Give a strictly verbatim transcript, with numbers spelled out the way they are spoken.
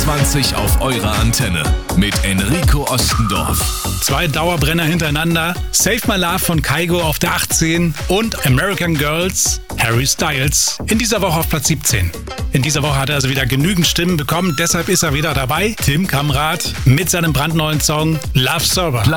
zwanzig auf eurer Antenne mit Enrico Ostendorf. Zwei Dauerbrenner hintereinander. Save My Love von Kygo auf der achtzehn und American Girls, Harry Styles, in dieser Woche auf Platz siebzehn. In dieser Woche hat er also wieder genügend Stimmen bekommen, deshalb ist er wieder dabei. Tim Kamrat mit seinem brandneuen Song Love Server.